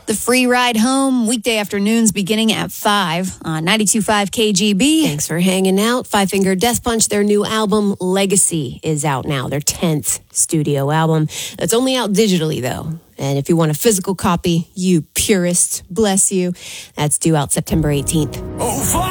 The free ride home, weekday afternoons beginning at 5 on 92.5 KGB. Thanks for hanging out. Five Finger Death Punch, their new album, Legacy, is out now. Their 10th studio album. It's only out digitally, though. And if you want a physical copy, you purist, bless you, that's due out September 18th. Oh,